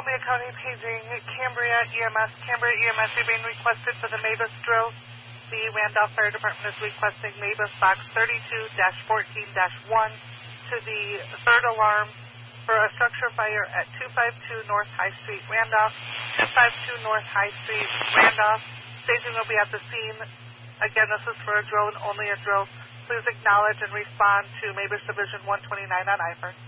Columbia County paging Cambria EMS. Cambria EMS, you're being requested for the Mavis drill. The Randolph Fire Department is requesting Mavis Box 32-14-1 to the third alarm for a structure fire at 252 North High Street, Randolph. 252 North High Street, Randolph. Staging will be at the scene. Again, this is for a drill and only a drill. Please acknowledge and respond to Mavis Division 129 on IFER.